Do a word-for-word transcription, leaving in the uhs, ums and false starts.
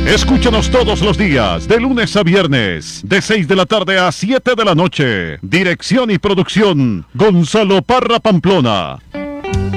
Escúchanos todos los días, de lunes a viernes, de seis de la tarde a siete de la noche. Dirección y producción, Gonzalo Parra Pamplona.